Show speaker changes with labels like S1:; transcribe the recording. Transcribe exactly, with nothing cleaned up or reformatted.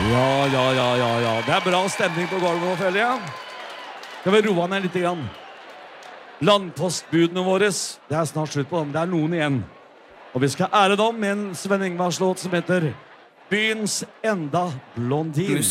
S1: Ja, ja, ja, ja, ja. Det er bra stemning på gulvet nå, føler jeg. Skal vi roe ned litt grann? Landpostbudene våre, det er snart slutt på dem. Det er noen igjen. Og vi skal ære dem med en Sven Ingvars låt som heter Byens enda blondin.